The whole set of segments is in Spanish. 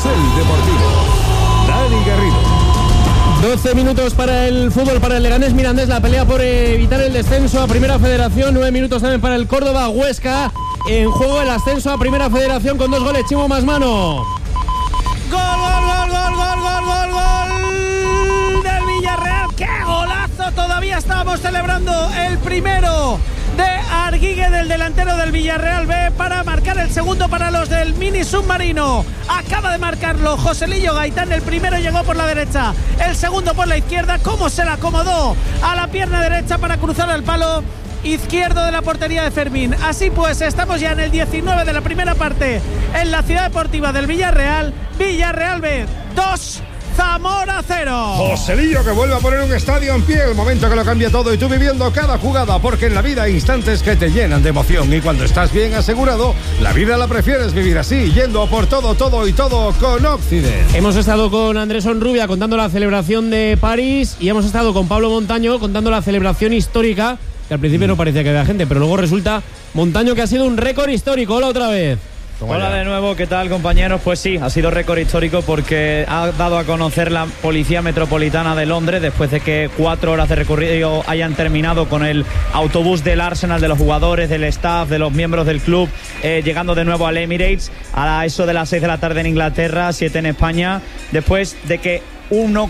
Carrusel Deportivo. Dani Garrido. 12 minutos para el fútbol, para el Leganés Mirandés, la pelea por evitar el descenso a Primera Federación. 9 minutos también para el Córdoba Huesca. En juego el ascenso a Primera Federación con 2 goles. Chimo Masmano. Gol del Villarreal. ¡Qué golazo! Todavía estábamos celebrando el primero de Arguigue, del delantero del Villarreal B, para marcar el segundo para los del Mini Submarino. Acaba de marcarlo Joselillo Gaitán. El primero llegó por la derecha, el segundo por la izquierda. Cómo se la acomodó a la pierna derecha para cruzar el palo izquierdo de la portería de Fermín. Así pues, estamos ya en el 19 de la primera parte en la Ciudad Deportiva del Villarreal. Villarreal B 2, Zamora 0. Joselillo, que vuelve a poner un estadio en pie, el momento que lo cambia todo, y tú viviendo cada jugada, porque en la vida hay instantes que te llenan de emoción, y cuando estás bien asegurado, la vida la prefieres vivir así, yendo por todo con Occident. Hemos estado con Andrés Onrubia contando la celebración de París, y hemos estado con Pablo Montaño contando la celebración histórica, que al principio no parecía que había gente, pero luego resulta, Montaño, que ha sido un récord histórico. Hola otra vez. Hola de nuevo, ¿qué tal, compañeros? Pues sí, ha sido récord histórico porque ha dado a conocer la Policía Metropolitana de Londres, después de que 4 horas de recorrido hayan terminado con el autobús del Arsenal, de los jugadores, del staff, de los miembros del club, llegando de nuevo al Emirates a eso de las 6 de la tarde en Inglaterra, 7 en España, después de que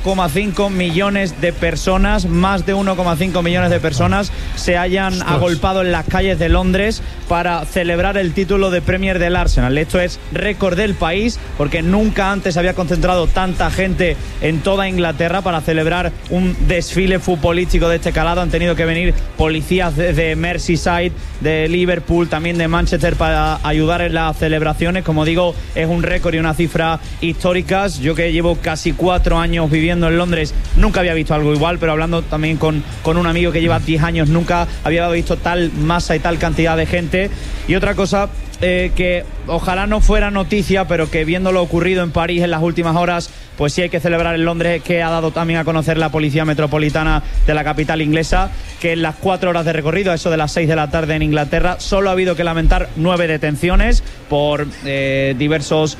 1,5 millones de personas, más de 1,5 millones de personas se hayan agolpado en las calles de Londres para celebrar el título de Premier del Arsenal. Esto es récord del país porque nunca antes había concentrado tanta gente en toda Inglaterra para celebrar un desfile futbolístico de este calado. Han tenido que venir policías de Merseyside, de Liverpool, también de Manchester para ayudar en las celebraciones. Como digo, es un récord y una cifra históricas. Yo, que llevo casi 4 años viviendo en Londres, nunca había visto algo igual, pero hablando también con un amigo que lleva 10 años, nunca había visto tal masa y tal cantidad de gente. Y otra cosa que ojalá no fuera noticia, pero que viendo lo ocurrido en París en las últimas horas, pues sí hay que celebrar en Londres, que ha dado también a conocer la Policía Metropolitana de la capital inglesa, que en las 4 horas de recorrido, a eso de las 6 de la tarde en Inglaterra, solo ha habido que lamentar 9 detenciones por diversos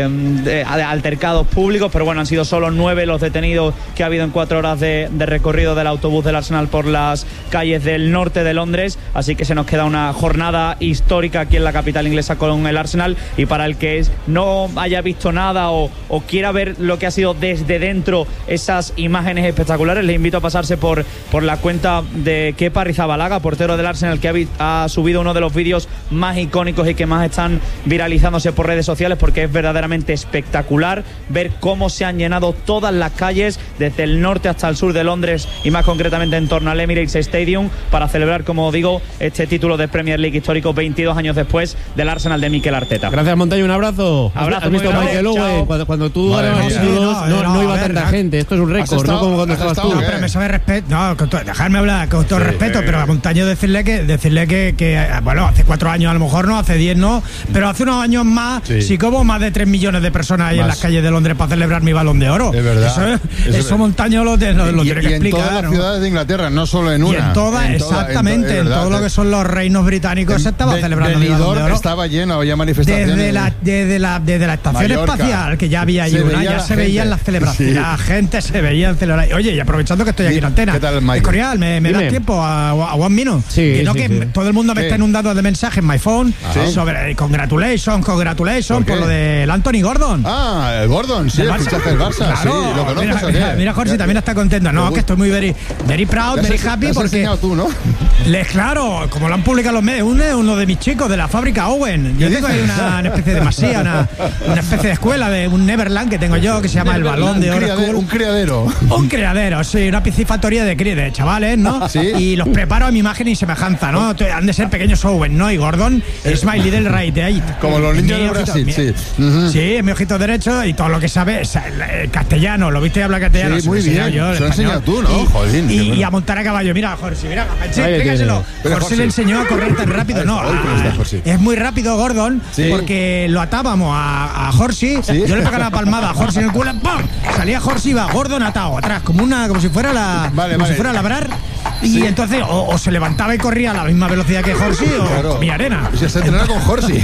altercados públicos, pero bueno, han sido solo 9 los detenidos que ha habido en 4 horas de recorrido del autobús del Arsenal por las calles del norte de Londres, así que se nos queda una jornada histórica aquí en la capital inglesa con el Arsenal. Y para el que no haya visto nada o quiera ver lo que ha sido desde dentro esas imágenes espectaculares, les invito a pasarse por la cuenta de Kepa Arrizabalaga, portero del Arsenal, que ha subido uno de los vídeos más icónicos y que más están viralizándose por redes sociales, porque es verdaderamente espectacular ver cómo se han llenado todas las calles desde el norte hasta el sur de Londres, y más concretamente en torno al Emirates Stadium, para celebrar, como digo, este título de Premier League histórico 22 años después del Arsenal de Mikel Arteta. Gracias, Montaño, un abrazo. ¿Has visto Michael Owen? Cuando tú no iba tanta gente. Esto es un récord, no como cuando estabas tú. No, pero me sabe respeto. No, dejarme hablar con todo respeto, pero a Montaño decirle que bueno, hace 4 años a lo mejor no, hace 10 no, pero hace unos años más, sí, como más de 3 millones de personas ahí en las calles de Londres para celebrar mi Balón de Oro. Es verdad. Eso Montaño lo tiene que explicar. En todas las ciudades de Inglaterra, no solo en una. Y en todas, exactamente, en todo lo que son los reinos británicos se estaba celebrando mi Balón de Oro. Estaba lleno, había manifestaciones. Desde la estación Mallorca espacial, que ya había allí una, ya se veían las celebraciones. La gente se veía celebrar. Oye, y aprovechando que estoy aquí en antena, ¿qué tal, Michael? Escorial, ¿me das tiempo a 1 minute? Sí, que todo el mundo me está inundando de mensajes en my phone sobre congratulations por lo del Anthony Gordon. Ah, el Gordon, sí, el fichaje del Barça. Claro, sí, ¿lo conoces o qué? Mira, Jorge también está contento. No, que estoy muy very proud, very happy, porque tú, ¿no? Claro, como lo han publicado los medios, uno de mis chicos de la fábrica Owen. Yo tengo ahí una especie de masía, una especie de escuela, de un Neverland que tengo yo, que se llama el Balón de Oro. Un criadero. Un criadero, sí, una piscifactoría de chavales, ¿no? ¿Sí? Y los preparo a mi imagen y semejanza, ¿no? Han de ser pequeños Owen, ¿no? Y Gordon es my little right de ahí. Como los niños de Brasil, sí. Sí, es mi ojito derecho y todo lo que sabe es castellano. ¿Lo viste hablar castellano? Sí, muy bien. Yo, se lo has enseñado tú, ¿no? Jolín. Y a montar a caballo. Mira, Jorge, fíjaselo. Jorge le enseñó a correr tan rápido. No, es muy rápido Gordon, porque lo atábamos a Jorge. Yo le pegaba la palmada a Jorge en el culo, ¡pum! Salía Jorge y iba Gordon atado atrás, como si fuera la labrar. Y entonces o se levantaba y corría a la misma velocidad que Jorsi o comía arena. Si se entrenaba con Jorsi.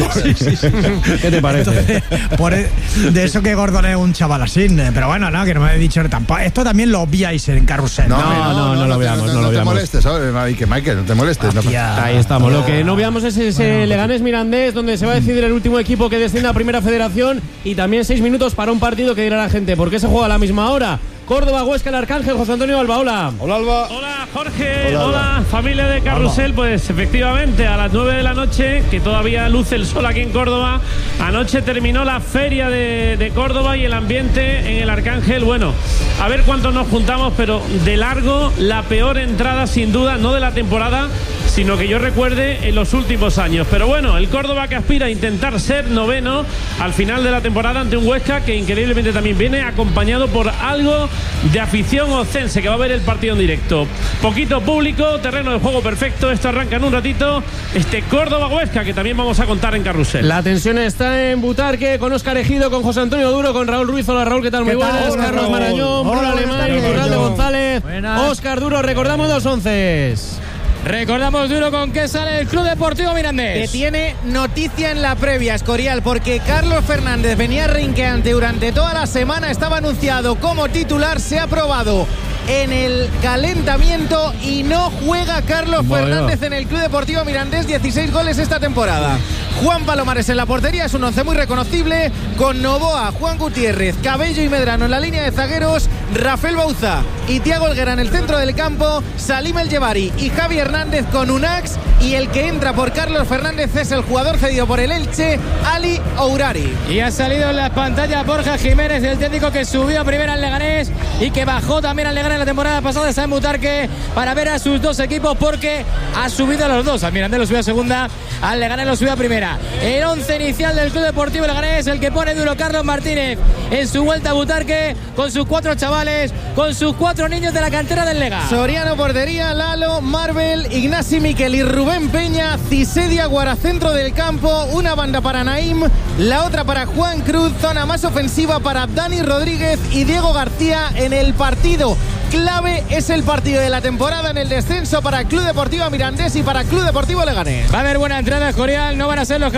¿Qué te parece? Entonces, de eso que Gordon es un chaval así. Pero bueno, no, que no me he dicho tampoco. Esto también lo obviáis en Carrusel. No lo veamos. No te molestes, ¿sabes? Michael, no te molestes. Ahí estamos. Lo que no veamos es ese Leganés Mirandés, donde se va a decidir el último equipo que descienda a Primera Federación, y también 6 minutos para un partido que dirá la gente. ¿Por qué se juega a la misma hora? Córdoba, Huesca, el Arcángel. José Antonio Alba, hola. Hola, Alba. Hola, Jorge. Hola, familia de Carrusel. Pues efectivamente, a las 9 de la noche, que todavía luce el sol aquí en Córdoba, anoche terminó la feria de Córdoba y el ambiente en el Arcángel. Bueno, a ver cuántos nos juntamos, pero de largo la peor entrada, sin duda, no de la temporada, sino que yo recuerde en los últimos años. Pero bueno, el Córdoba que aspira a intentar ser noveno al final de la temporada ante un Huesca que increíblemente también viene acompañado por algo de afición ocense, que va a ver el partido en directo. Poquito público, terreno de juego perfecto. Esto arranca en un ratito. Córdoba-Huesca, que también vamos a contar en Carrusel. La tensión está en Butarque, con Óscar Ejido, con José Antonio Duro, con Raúl Ruiz. Hola, Raúl, ¿qué tal? Muy buenas. Hola, Carlos Raúl. Marañón, Bruno Alemán, Iturralde González, Óscar Duro. Recordamos los 11. Recordamos duro con qué sale el Club Deportivo Mirandés. Que tiene noticia en la previa, Escorial, porque Carlos Fernández venía renqueante durante toda la semana, estaba anunciado como titular, se ha probado en el calentamiento y no juega Carlos Fernández en el Club Deportivo Mirandés. 16 goles esta temporada. Juan Palomares en la portería, es un once muy reconocible, con Novoa, Juan Gutiérrez, Cabello y Medrano en la línea de zagueros, Rafael Bauza y Thiago Helguera en el centro del campo, Salim El Yevari y Javi Hernández con Unax, y el que entra por Carlos Fernández es el jugador cedido por el Elche, Ali Ourari. Y ha salido en las pantallas Borja Jiménez, el técnico que subió a primera al Leganés y que bajó también al Leganés la temporada pasada. Está en Butarque para ver a sus dos equipos, porque ha subido a los dos. Al Mirandés lo subió a segunda, al Leganés lo subió a primera. El 11 inicial del Club Deportivo Leganés, el que pone duro Carlos Martínez en su vuelta a Butarque, con sus 4 chavales, con sus 4 niños de la cantera del Lega. Soriano portería, Lalo, Marvel, Ignasi Miquel y Rubén Peña, Cisedia Guara centro del campo, una banda para Naim, la otra para Juan Cruz, zona más ofensiva para Dani Rodríguez y Diego García. En el partido clave, es el partido de la temporada en el descenso para Club Deportivo Mirandés y para Club Deportivo Leganés. Va a haber buena entrada, Escorial, no van a ser los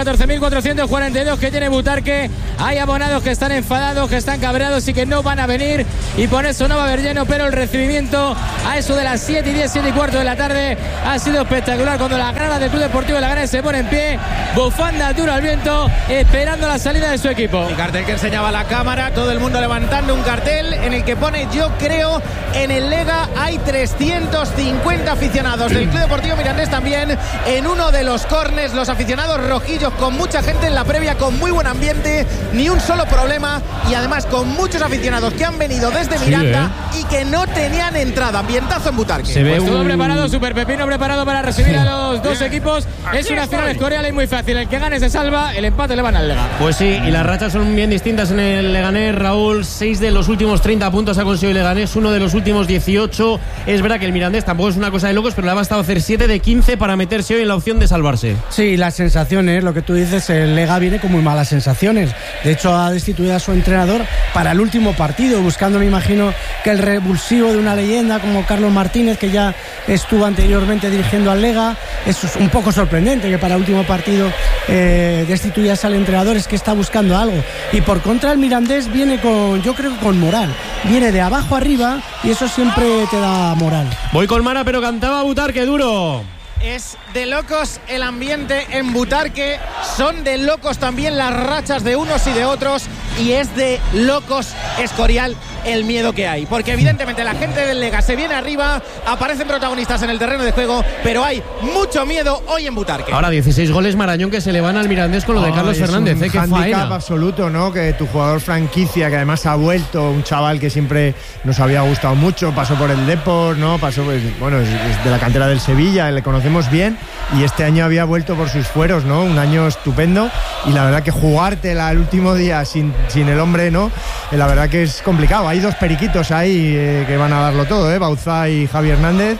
14.442 que tiene Butarque. Hay abonados que están enfadados, que están cabreados y que no van a venir, y por eso no va a haber lleno, pero el recibimiento a eso de las 7 y 10, 7 y cuarto de la tarde ha sido espectacular, cuando la grada del Club Deportivo Leganés se pone en pie, bufanda duro al viento, esperando la salida de su equipo. El cartel que enseñaba la cámara, todo el mundo levantando un cartel en el que pone: yo creo en el Lega. Hay 350 aficionados del Club Deportivo Mirandés también en uno de los córners. Los aficionados rojillos con mucha gente en la previa, con muy buen ambiente, ni un solo problema, y además con muchos aficionados que han venido desde Miranda y que no tenían entrada. Ambientazo en Butarque. Se ve pues todo preparado, Super Pepino preparado para recibir a los dos equipos. Es una final Escorial, es muy fácil, el que gane se salva, el empate le van al Lega. Pues sí, y las rachas son bien distintas en el Leganés, Raúl. 6 de los últimos 30 puntos ha conseguido el Leganés, 1 de los últimos 18. Es verdad que el Mirandés tampoco es una cosa de locos, pero le ha bastado hacer 7 de 15 para meterse hoy en la opción de salvarse. Sí, las sensaciones, lo que tú dices, el Lega viene con muy malas sensaciones. De hecho, ha destituido a su entrenador para el último partido, buscando, me imagino, que el revulsivo de una leyenda como Carlos Martínez, que ya estuvo anteriormente dirigiendo al Lega. Es un poco sorprendente que para el último partido destituyas al entrenador, es que está buscando algo. Y por contra, el Mirandés viene con, yo creo, con moral. Viene de abajo arriba y eso siempre te da moral. Voy con Mara, pero cantaba Butarque duro. Es de locos el ambiente en Butarque, son de locos también las rachas de unos y de otros, y es de locos, Escorial, el miedo que hay, porque evidentemente la gente del Lega se viene arriba, aparecen protagonistas en el terreno de juego, pero hay mucho miedo hoy en Butarque. Ahora 16 goles, Marañón, que se le van al Mirandés con lo de Carlos Fernández, qué faena absoluto, ¿no? Que tu jugador franquicia, que además ha vuelto, un chaval que siempre nos había gustado mucho, pasó por el Depor, ¿no? Pasó, pues, bueno, es de la cantera del Sevilla, le conocemos bien, y este año había vuelto por sus fueros, ¿no? Un año estupendo, y la verdad que jugártela el último día sin el hombre, ¿no? La verdad que es complicado. Hay dos periquitos ahí que van a darlo todo, Bauza y Javi Hernández,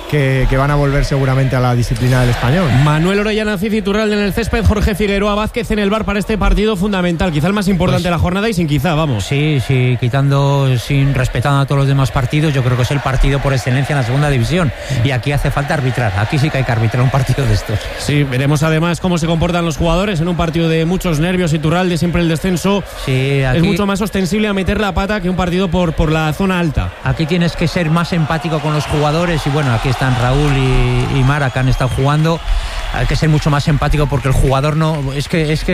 que van a volver seguramente a la disciplina del Español. Manuel Orellana, Cid Iturralde en el césped, Jorge Figueroa Vázquez en el bar para este partido fundamental, quizá el más importante de la jornada y sin quizá, vamos. Sí, respetando a todos los demás partidos, yo creo que es el partido por excelencia en la segunda división y aquí hace falta arbitrar, aquí sí que hay que arbitrar un partido de estos. Sí, veremos además cómo se comportan los jugadores en un partido de muchos nervios. Iturralde, siempre el descenso es mucho más ostensible a meter la pata que un partido por la zona alta. Aquí tienes que ser más empático con los jugadores y bueno, aquí están Raúl y Mara que han estado jugando. Hay que ser mucho más empático porque el jugador no es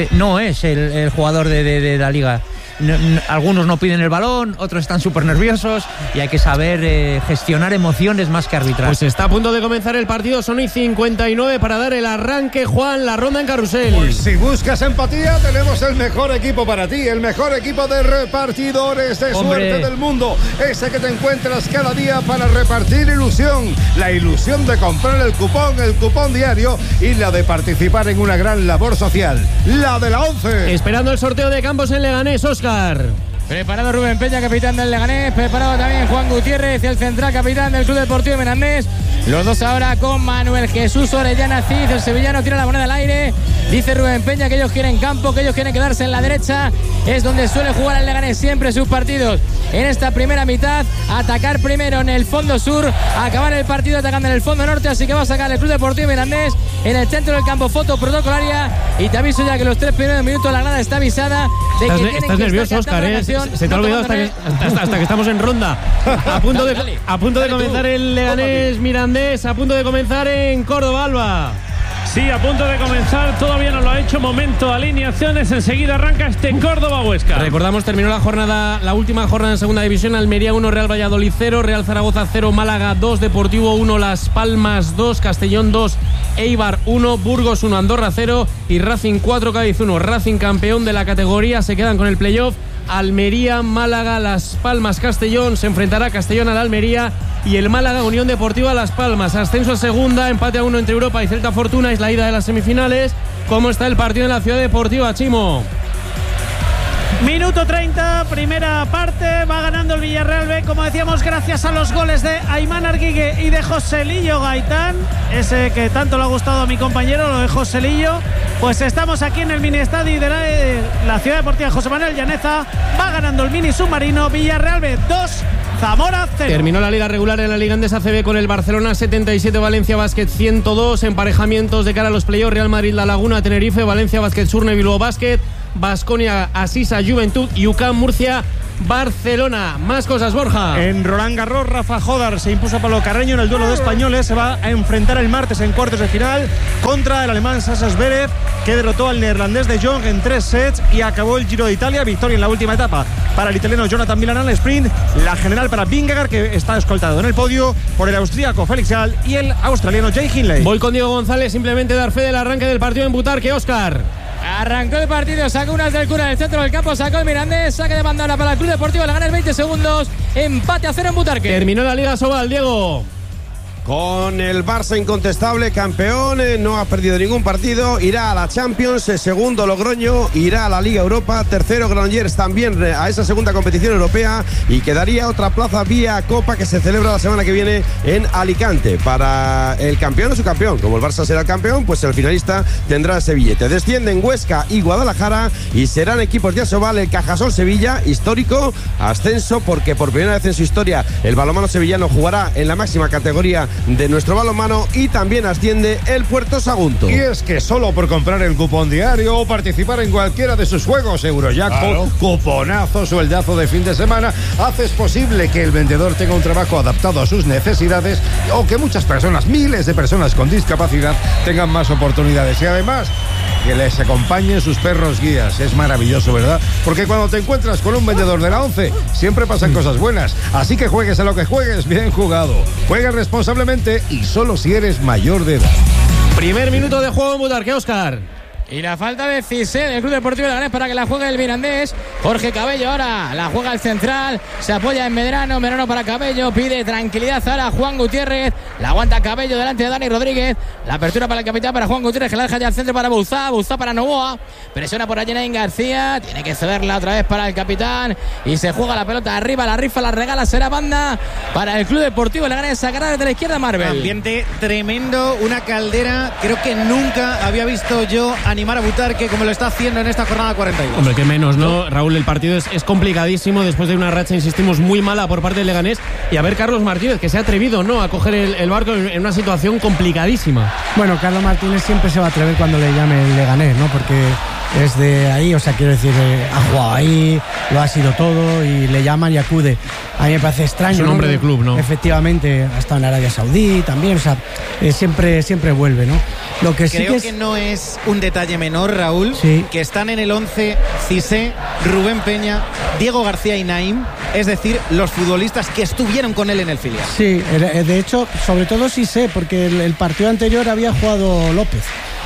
el jugador de la liga. Algunos no piden el balón, otros están súper nerviosos y hay que saber gestionar emociones más que arbitrar. Pues está a punto de comenzar el partido, son y 59 para dar el arranque, Juan, la ronda en carrusel. Pues si buscas empatía, tenemos el mejor equipo para ti, el mejor equipo de repartidores de suerte del mundo, ese que te encuentras cada día para repartir ilusión, la ilusión de comprar el cupón diario y la de participar en una gran labor social, la de la 11. Esperando el sorteo de Campos en Leganés, Óscar. Preparado Rubén Peña, capitán del Leganés. Preparado también Juan Gutiérrez, el central capitán del Club Deportivo Mirandés. Los dos ahora con Manuel Jesús Orellana Cid. El sevillano tira la moneda al aire. Dice Rubén Peña que ellos quieren campo, que ellos quieren quedarse en la derecha. Es donde suele jugar el Leganés siempre sus partidos. En esta primera mitad, atacar primero en el fondo sur, acabar el partido atacando en el fondo norte. Así que va a sacar el Club Deportivo Mirandés en el centro del campo, foto protocolaria. Y te aviso ya que los 3 primeros minutos la grada está avisada de que estás nervioso, Óscar, se te ha olvidado hasta que estamos en ronda. A punto de comenzar el Leganés Mirandés, a punto de comenzar en Córdoba, Alba. Sí, a punto de comenzar, todavía no lo ha hecho. Momento, alineaciones, enseguida arranca este Córdoba-Huesca. Recordamos, terminó la última jornada en segunda división. Almería 1, Real Valladolid 0, Real Zaragoza 0, Málaga 2, Deportivo 1, Las Palmas 2, Castellón 2, Eibar 1, Burgos 1, Andorra 0 y Racing 4, Cádiz 1. Racing campeón de la categoría, se quedan con el playoff. Almería, Málaga, Las Palmas, Castellón. Se enfrentará Castellón al Almería y el Málaga, Unión Deportiva Las Palmas. Ascenso a segunda, empate a 1 entre Europa y Celta Fortuna. Es la ida de las semifinales. ¿Cómo está el partido en la Ciudad Deportiva, Chimo? Minuto 30, primera parte, va ganando el Villarreal B, como decíamos, gracias a los goles de Aimán Arguigue y de Joselillo Gaitán, ese que tanto le ha gustado a mi compañero, lo de Joselillo. Pues estamos aquí en el mini estadio de la Ciudad Deportiva José Manuel Llaneza, va ganando el mini submarino, Villarreal B 2, Zamora 0. Terminó la liga regular en la Liga Endesa CB con el Barcelona 77, Valencia Basket 102, emparejamientos de cara a los playoffs, Real Madrid La Laguna, Tenerife, Valencia Basket Surne, Bilbao Basket, Baskonia, Asisa, Juventud y UCAM Murcia, Barcelona. Más cosas, Borja. En Roland Garros, Rafa Jodar se impuso a Pablo Carreño en el duelo de españoles. Se va a enfrentar el martes en cuartos de final contra el alemán Sasha Zverev, que derrotó al neerlandés de Jong en 3 sets y acabó el Giro de Italia. Victoria en la última etapa para el italiano Jonathan Milan al sprint. La general para Vingegaard, que está escoltado en el podio por el austríaco Felix Gall y el australiano Jay Hindley. Voy con Diego González, simplemente dar fe del arranque del partido en Butarque, Óscar. Arrancó el partido, sacó unas del Cura del centro del campo, sacó el Mirandés, saque de banda para el Club Deportivo, le gana en 20 segundos, empate a 0 en Butarque. Terminó la Liga Sobal, Diego. Con el Barça incontestable, campeón, no ha perdido ningún partido, irá a la Champions, segundo Logroño, irá a la Liga Europa, tercero Granollers también a esa segunda competición europea y quedaría otra plaza vía Copa que se celebra la semana que viene en Alicante. Para el campeón o su campeón, como el Barça será el campeón, pues el finalista tendrá ese billete. Descienden Huesca y Guadalajara y serán equipos de Asobal el Cajasol Sevilla, histórico ascenso porque por primera vez en su historia el balonmano sevillano jugará en la máxima categoría de nuestro balonmano y también asciende el Puerto Sagunto. Y es que solo por comprar el cupón diario o participar en cualquiera de sus juegos, Eurojackpot, cuponazo, sueldazo de fin de semana, haces posible que el vendedor tenga un trabajo adaptado a sus necesidades o que muchas personas, miles de personas con discapacidad tengan más oportunidades y además que les acompañen sus perros guías. Es maravilloso, ¿verdad? Porque cuando te encuentras con un vendedor de la 11 siempre pasan cosas buenas, así que juegues a lo que juegues, bien jugado. Juega responsablemente y solo si eres mayor de edad. Primer minuto de juego en Butarque, Óscar. Y la falta de Cissé del Club Deportivo Leganés para que la juegue el Mirandés. Jorge Cabello ahora la juega al central. Se apoya en Medrano. Medrano para Cabello. Pide tranquilidad ahora Juan Gutiérrez. La aguanta Cabello delante de Dani Rodríguez. La apertura para el capitán, para Juan Gutiérrez, que la deja ya al centro para Bouzá. Bouzá para Novoa. Presiona por allí Nain García. Tiene que cederla otra vez para el capitán. Y se juega la pelota arriba. La rifa, la regala. Será banda para el Club Deportivo Leganés. Sacará desde la izquierda Marvel. Ambiente tremendo. Una caldera. Creo que nunca había visto yo animar a Butarque como lo está haciendo en esta jornada 42. Hombre, que menos, ¿no? Raúl, el partido es complicadísimo después de una racha, insistimos, muy mala por parte del Leganés. Y a ver Carlos Martínez, que se ha atrevido, ¿no?, a coger el barco en una situación complicadísima. Bueno, Carlos Martínez siempre se va a atrever cuando le llame el Leganés, ¿no? Porque es de ahí, o sea, quiero decir, ha jugado ahí, lo ha sido todo y le llaman y acude. A mí me parece extraño. Es un hombre de club, ¿no? Efectivamente, ha estado en Arabia Saudí también, o sea, siempre vuelve, ¿no? Lo que Creo sí que no es un detalle menor, Raúl, sí, que están en el 11 Cissé, Rubén Peña, Diego García y Naim, es decir, los futbolistas que estuvieron con él en el filial. Sí, de hecho, sobre todo Cissé, porque el partido anterior había jugado López.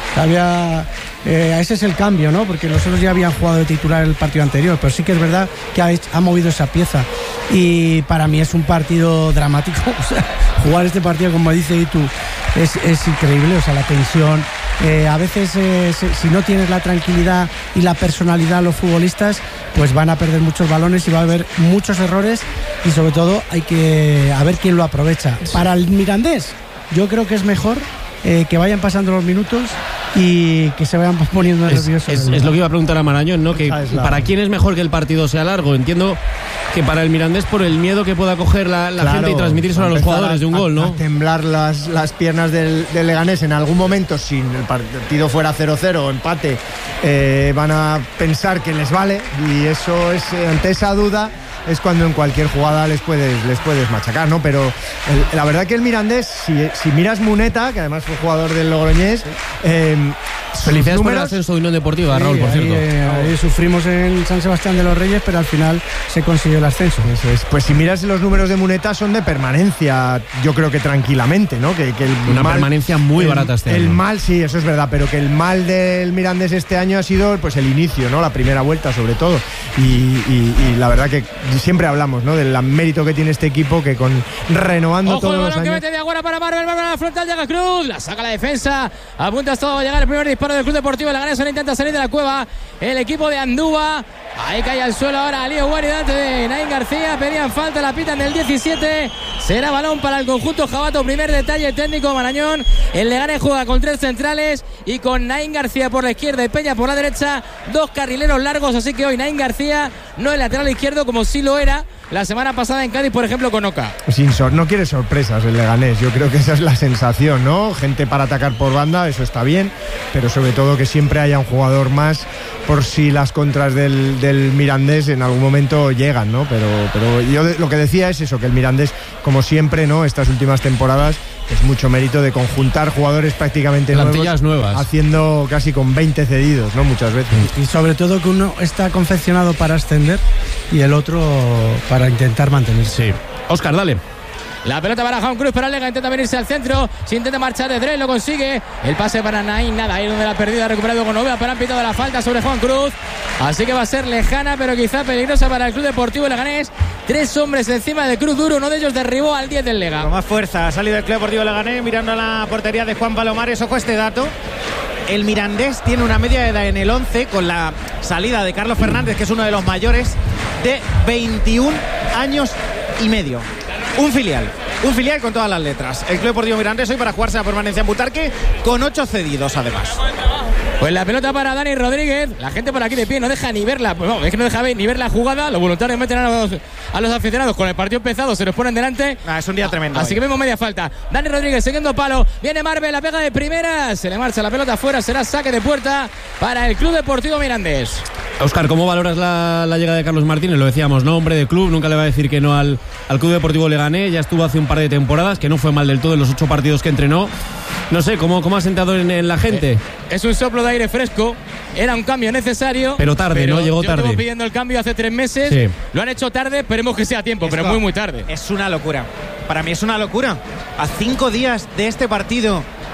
Ese es el cambio, ¿no? Porque los otros ya habían jugado de titular el partido anterior, pero sí que es verdad que ha movido esa pieza. Y para mí es un partido dramático. O sea, jugar este partido, como dice Itu, es increíble. O sea, la tensión. A veces, si no tienes la tranquilidad y la personalidad los futbolistas, pues van a perder muchos balones y va a haber muchos errores. Y sobre todo hay que ver quién lo aprovecha. Para el Mirandés, yo creo que es mejor que vayan pasando los minutos y que se vayan poniendo nerviosos. Es lo que iba a preguntar a Marañón, ¿no? Que para quién es mejor que el partido sea largo. Entiendo que para el Mirandés, por el miedo que pueda coger la gente y transmitirse a los jugadores de un gol, ¿no? A temblar las piernas del Leganés en algún momento, si el partido fuera 0-0 o empate, van a pensar que les vale, y eso es, ante esa duda es cuando en cualquier jugada les puedes machacar, ¿no? Pero la verdad que el Mirandés, si miras Muneta, que además fue jugador del Logroñés, felicidades por el ascenso de Unión Deportiva, Raúl, por cierto. Ahí sufrimos en San Sebastián de los Reyes, pero al final se consiguió el ascenso. Eso es. Pues si miras los números de Muneta, son de permanencia, yo creo que tranquilamente, ¿no? Que una permanencia muy barata este año. El mal, sí, eso es verdad, pero que el mal del Mirandés este año ha sido pues el inicio, ¿no? La primera vuelta, sobre todo. Y la verdad que siempre hablamos, ¿no?, del mérito que tiene este equipo, que renovando todos los años. Que mete de Aguara para Marvel, a la frontal, llega Cruz, la saca la defensa, a punto hasta llegar el primer disparo del Club Deportivo Leganés. Intenta salir de la cueva el equipo de Andúa. Ahí cae al suelo ahora Alío Guari delante de Nain García. Pedían falta, la pitan del 17. Será balón para el conjunto jabato. Primer detalle técnico, Marañón. El Leganés juega con 3 centrales y con Nain García por la izquierda y Peña por la derecha. 2 carrileros largos, así que hoy Nain García no es lateral izquierdo como sí lo era la semana pasada en Cádiz, por ejemplo, con Oca. No quiere sorpresas el Leganés. Yo creo que esa es la sensación, ¿no? Gente para atacar por banda, eso está bien, pero sobre todo que siempre haya un jugador más por si las contras del Mirandés en algún momento llegan, ¿no? Pero yo lo que decía es eso, que el Mirandés, como siempre, ¿no?, estas últimas temporadas, es mucho mérito de conjuntar jugadores prácticamente nuevas, haciendo casi con 20 cedidos, ¿no?, muchas veces. Y sobre todo que uno está confeccionado para ascender y el otro para intentar mantenerse. Sí. Óscar, dale. La pelota para Juan Cruz, para Lega, intenta venirse al centro, se intenta marchar de Dre, lo consigue. El pase para Nain, nada, ahí donde la perdida, ha recuperado con Ovea, pero han pitado la falta sobre Juan Cruz. Así que va a ser lejana, pero quizá peligrosa para el Club Deportivo Leganés. 3 hombres encima de Cruz duro, uno de ellos derribó al 10 del Lega. Con más fuerza ha salido el Club Deportivo Leganés, mirando a la portería de Juan Palomares. Ojo este dato. El Mirandés tiene una media de edad en el 11, con la salida de Carlos Fernández, que es uno de los mayores, de 21 años y medio. Un filial con todas las letras. El Club Deportivo Mirandés hoy para jugarse la permanencia en Butarque, con 8 cedidos además. Pues la pelota para Dani Rodríguez. La gente por aquí de pie no deja ni verla. Pues no, es que no deja ni ver la jugada. Los voluntarios meten a los aficionados con el partido empezado, se nos ponen delante. Es un día tremendo. Así que vemos media falta. Dani Rodríguez siguiendo palo. Viene Marvel, la pega de primera. Se le marcha la pelota afuera. Será saque de puerta para el Club Deportivo Mirandés. Óscar, ¿cómo valoras la llegada de Carlos Martínez? Lo decíamos, ¿no? Hombre de club, nunca le va a decir que no al Club Deportivo Leganés. Ya estuvo hace un par de temporadas, que no fue mal del todo en los 8 partidos que entrenó. No sé, ¿cómo ha sentado en la gente? Es un soplo de aire fresco. Era un cambio necesario. Pero tarde, ¿no? Llegó tarde. Yo estuve pidiendo el cambio hace 3 meses. Sí. Lo han hecho tarde, esperemos que sea a tiempo, pero muy, muy tarde. Es una locura. Para mí es una locura. A 5 días de este partido,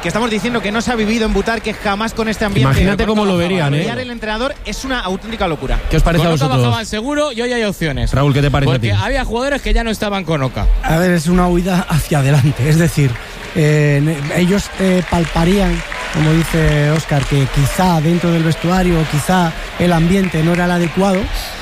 que estamos diciendo que no se ha vivido en Butarque jamás con este ambiente. Imagínate cómo lo verían, ¿eh? El entrenador es una auténtica locura. ¿Qué os parece a vosotros? Bajaban seguro y hoy hay opciones. Raúl, ¿qué te parece Porque a ti? había jugadores que ya no estaban con Oca. A ver, es una huida hacia adelante. Es decir, ellos palparían, como dice Óscar, que quizá dentro del vestuario, quizá el ambiente no era el adecuado.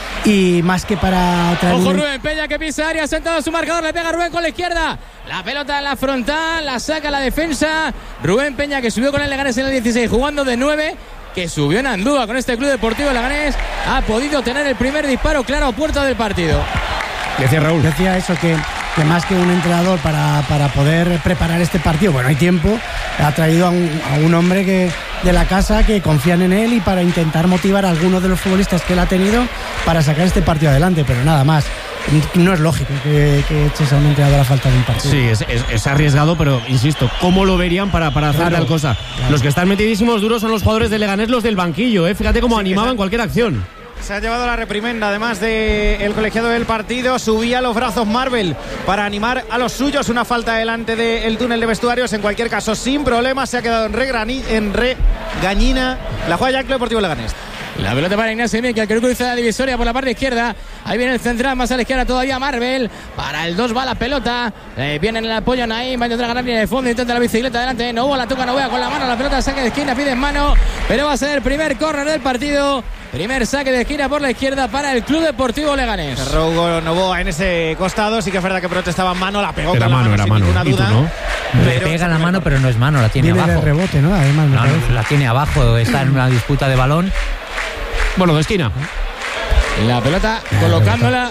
Y más que para traer. Ojo Rubén Peña que pisa área, sentado su marcador, le pega Rubén con la izquierda. La pelota en la frontal, la saca la defensa. Rubén Peña que subió con el Leganés en el 16, jugando de 9, que subió en Andúa con este Club Deportivo Leganés. Ha podido tener el primer disparo claro a puerta del partido. Decía Raúl. Decía eso, que más que un entrenador para poder preparar este partido, bueno, hay tiempo, ha traído a un hombre de la casa que confían en él y para intentar motivar a algunos de los futbolistas que él ha tenido para sacar este partido adelante, pero nada más. No es lógico que eches a un entrenador a falta de un partido. Sí, es arriesgado, pero insisto, ¿cómo lo verían para hacer tal cosa? Claro. Los que están metidísimos duros son los jugadores de Leganés, los del banquillo, ¿eh? Fíjate cómo animaban cualquier acción. Se ha llevado la reprimenda, además del colegiado del partido. Subía los brazos Marvel para animar a los suyos. Una falta delante del túnel de vestuarios. En cualquier caso, sin problemas, se ha quedado en regañina. La juega ya el Club Deportivo Leganés. La pelota para Ignacio Miquel, que cruza la divisoria por la parte izquierda. Ahí viene el central, más a la izquierda todavía Marvel. Para el 2 va la pelota. Viene en el apoyo Naim, va a intentar ganar línea de fondo. Intenta la bicicleta adelante. Novoa la toca Novoa con la mano. La pelota saque de esquina, pide en mano. Pero va a ser el primer córner del partido. Primer saque de esquina por la izquierda para el Club Deportivo Leganés. Rogo Novoa en ese costado. Sí que es verdad que protestaba en mano. La pegó era con mano, la mano, sin ninguna duda. ¿no? Le pega la mano, pero no es mano, la tiene Viene abajo. De rebote, ¿no? Además, no, la tiene abajo, está en una disputa de balón. Bueno, de esquina. La pelota colocándola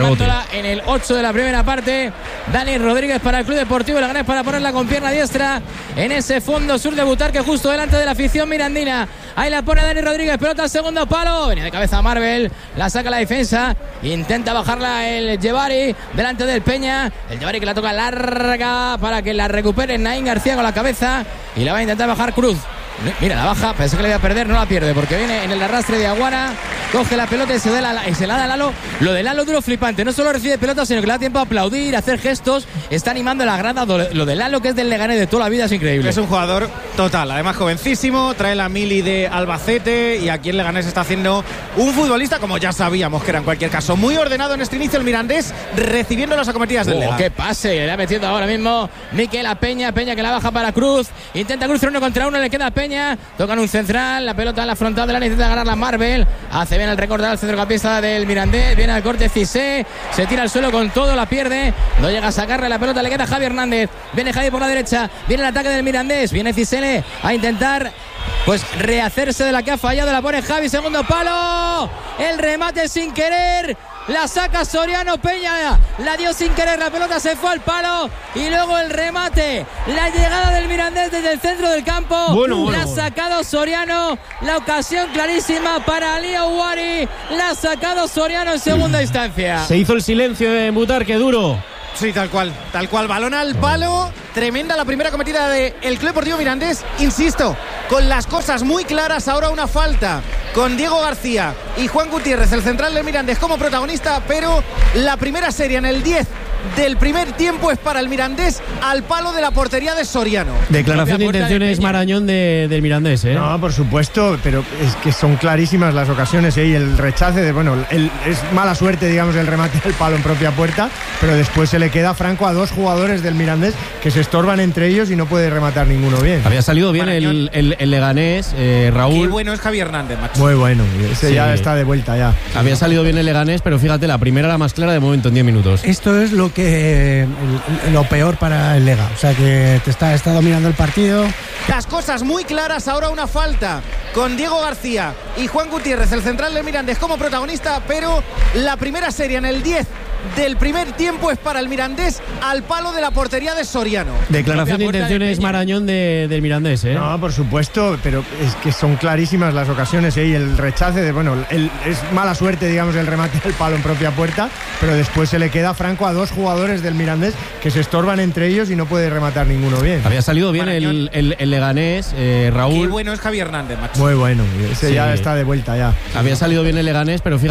en el 8 de la primera parte. Dani Rodríguez para el Club Deportivo Leganés para ponerla con pierna diestra en ese fondo sur de Butarque, justo delante de la afición mirandina. Ahí la pone Dani Rodríguez, pelota al segundo palo. Venía de cabeza Marvel, la saca la defensa. Intenta bajarla el Yevari delante del Peña. El Yevari que la toca larga para que la recupere Naín García con la cabeza. Y la va a intentar bajar Cruz. Mira, la baja, pensé que le iba a perder, no la pierde porque viene en el arrastre de Aguana, coge la pelota y se la da a Lalo. Lo de Lalo duro flipante, no solo recibe pelota, sino que le da tiempo a aplaudir, a hacer gestos, está animando a la grada. Lo de Lalo, que es del Leganés de toda la vida, es increíble. Es un jugador total, además jovencísimo, trae la mili de Albacete y aquí el Leganés está haciendo un futbolista como ya sabíamos que era en cualquier caso. Muy ordenado en este inicio el Mirandés, recibiendo las acometidas del Lega. ¡Qué pase! Le ha metido ahora mismo Miquel a Peña que la baja para Cruz, intenta Cruz 1 contra 1, le queda Peña. Tocan un central, la pelota en la frontal del área, intenta ganar la Marvel, hace bien el recorte al centrocampista del Mirandés, viene al corte Cissé, se tira al suelo con todo, la pierde, no llega a sacarle la pelota, le queda Javi Hernández, viene Javi por la derecha, viene el ataque del Mirandés, viene Cissé a intentar rehacerse de la que ha fallado, la pone Javi, segundo palo, el remate sin querer. La saca Soriano, Peña la dio sin querer, la pelota se fue al palo y luego el remate, la llegada del Mirandés desde el centro del campo, la ha sacado Soriano, la ocasión clarísima para Leo Wari, la ha sacado Soriano en segunda instancia. Se hizo el silencio en Butarque, duro. Sí, tal cual, balón al palo, tremenda la primera cometida del Club Deportivo Mirandés, insisto, con las cosas muy claras, ahora una falta con Diego García y Juan Gutiérrez, el central del Mirandés como protagonista, pero la primera serie en el 10 del primer tiempo es para el Mirandés al palo de la portería de Soriano. Declaración de intenciones Marañón del Mirandés, ¿eh? No, por supuesto, pero es que son clarísimas las ocasiones, ¿eh? Y el rechace de, es mala suerte, digamos, el remate del palo en propia puerta, pero después se le queda franco a dos jugadores del Mirandés que se estorban entre ellos y no puede rematar ninguno bien. Había salido bien el Leganés, Raúl. Qué bueno es Javi Hernández, macho. Muy bueno, ese ya está de vuelta ya. Había salido bien el Leganés, pero fíjate, la primera era más clara de momento en 10 minutos. Esto es lo peor para el Lega, o sea que está dominando el partido. Las cosas muy claras, ahora una falta con Diego García y Juan Gutiérrez, el central del Mirandés como protagonista, pero la primera serie en el 10 del primer tiempo es para el Mirandés al palo de la portería de Soriano. Declaración de intenciones Marañón del Mirandés, ¿eh? No, por supuesto, pero es que son clarísimas las ocasiones, ¿eh? Y el rechace de, es mala suerte, digamos, el remate del palo en propia puerta, pero después se le queda franco a dos jugadores del Mirandés que se estorban entre ellos y no puede rematar ninguno bien. Había salido bien el Leganés, Raúl. Qué bueno es Javi Hernández, macho. Muy bueno, ese ya está de vuelta ya. Había salido bien el Leganés, pero fíjate.